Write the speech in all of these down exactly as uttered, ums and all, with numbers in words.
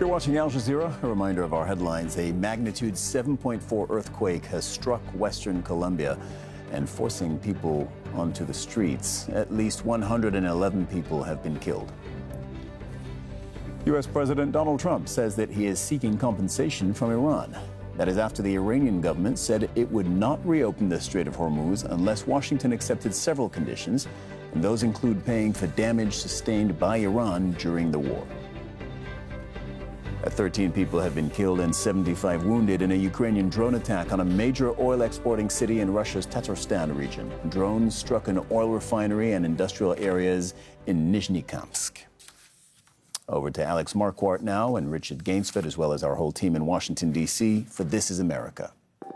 You're watching Al Jazeera. A reminder of our headlines. A magnitude seven point four earthquake has struck western Colombia and forcing people onto the streets. At least one hundred eleven people have been killed. U S President Donald Trump says that he is seeking compensation from Iran. That is after the Iranian government said it would not reopen the Strait of Hormuz unless Washington accepted several conditions, and those include paying for damage sustained by Iran during the war. thirteen people have been killed and seventy-five wounded in a Ukrainian drone attack on a major oil exporting city in Russia's Tatarstan region. Drones struck an oil refinery and industrial areas in Nizhnekamsk. Over to Alex Marquardt now and Richard Gainsford, as well as our whole team in Washington, D C for This is America.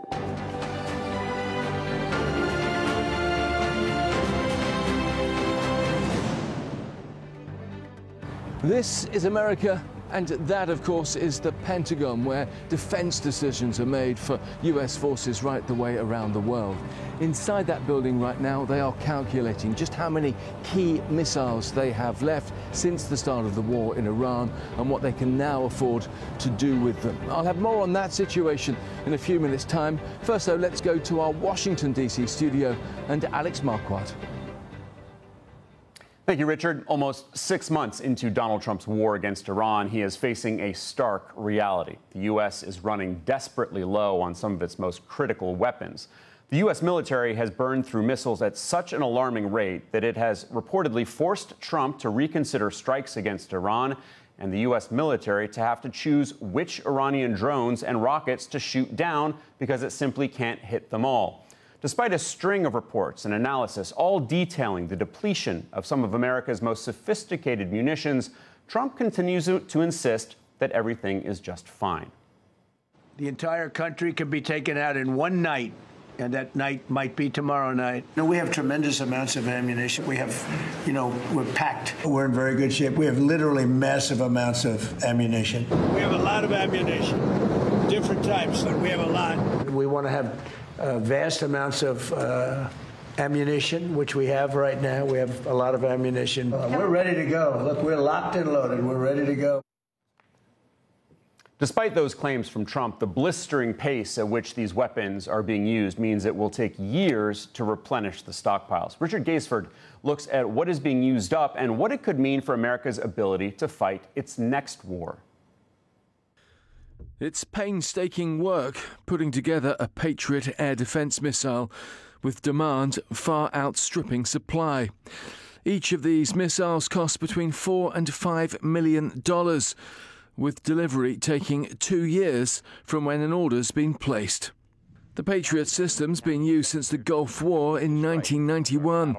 This is America, and that, of course, is the Pentagon, where defense decisions are made for U S forces right the way around the world. Inside that building right now, they are calculating just how many key missiles they have left since the start of the war in Iran and what they can now afford to do with them. I'll have more on that situation in a few minutes' time. First, though, let's go to our Washington, D C studio and Alex Marquardt. Thank you, Richard. Almost six months into Donald Trump's war against Iran, he is facing a stark reality. The U S is running desperately low on some of its most critical weapons. The U S military has burned through missiles at such an alarming rate that it has reportedly forced Trump to reconsider strikes against Iran and the U S military to have to choose which Iranian drones and rockets to shoot down because it simply can't hit them all. Despite a string of reports and analysis all detailing the depletion of some of America's most sophisticated munitions, Trump continues to insist that everything is just fine. The entire country can be taken out in one night, and that night might be tomorrow night. No, we have tremendous amounts of ammunition. We have, you know, we're packed. We're in very good shape. We have literally massive amounts of ammunition. We have a lot of ammunition, different types, but we have a lot. We want to have Uh, vast amounts of uh, ammunition, which we have right now. We have a lot of ammunition. Uh, we're ready to go. Look, we're locked and loaded. We're ready to go. Despite those claims from Trump, the blistering pace at which these weapons are being used means it will take years to replenish the stockpiles. Richard Gainsford looks at what is being used up and what it could mean for America's ability to fight its next war. It's painstaking work putting together a Patriot air defense missile with demand far outstripping supply. Each of these missiles costs between four and five million dollars, with delivery taking two years from when an order's been placed. The Patriot system's been used since the Gulf War in nineteen ninety-one.